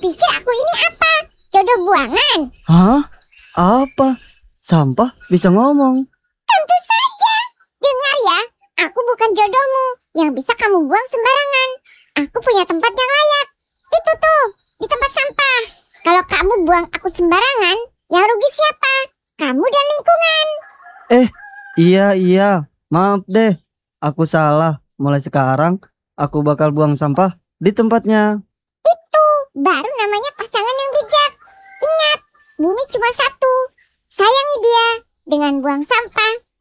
pikir aku ini apa? Jodoh buangan? Hah? Apa? Sampah bisa ngomong? Tentu saja. Dengar ya, aku bukan jodohmu yang bisa kamu buang sembarangan. Aku punya tempat yang layak. Itu tuh, di tempat sampah. Kalau kamu buang aku sembarangan, yang rugi siapa? Kamu dan lingkungan. Iya. Maaf deh. Aku salah. Mulai sekarang, aku bakal buang sampah di tempatnya. Itu baru namanya pasangan yang bijak. Ingat, bumi cuma satu. Sayangi dia dengan buang sampah